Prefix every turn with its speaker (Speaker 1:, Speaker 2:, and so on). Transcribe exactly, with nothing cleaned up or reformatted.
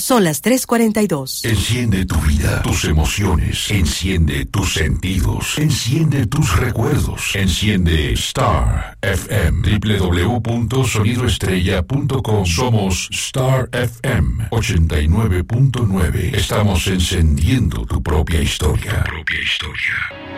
Speaker 1: Son las tres cuarenta y dos.
Speaker 2: Enciende tu vida, tus emociones. Enciende tus sentidos. Enciende tus recuerdos. Enciende Star F M. doble u doble u doble u punto sonido estrella punto com. Somos Star F M ochenta y nueve punto nueve. Estamos encendiendo tu propia historia. Tu propia historia.